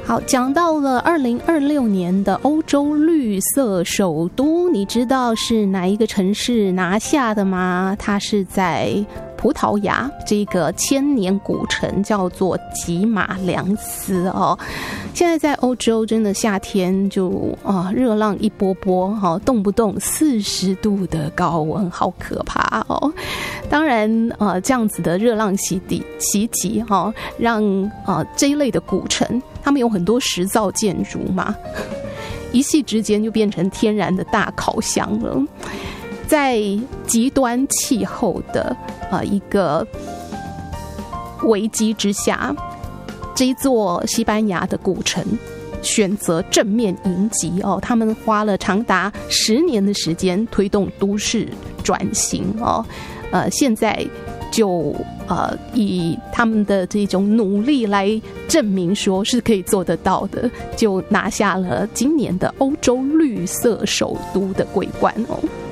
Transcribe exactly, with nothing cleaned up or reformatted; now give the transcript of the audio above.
好，讲到了二零二六年的欧洲绿色首都，你知道是哪一个城市拿下的吗？它是在葡萄牙这个千年古城，叫做吉马良斯哦。现在在欧洲真的夏天就啊热浪一波波哈、哦，动不动四十度的高温，好可怕哦。当然呃这样子的热浪袭击袭击哈、哦，让呃这一类的古城，他们有很多石造建筑嘛，一夕之间就变成天然的大烤箱了。在极端气候的呃一个危机之下，这一座西班牙的古城选择正面迎击哦，他们花了长达十年的时间推动都市转型哦，呃，现在就呃以他们的这种努力来证明说是可以做得到的，就拿下了今年的欧洲绿色首都的桂冠哦。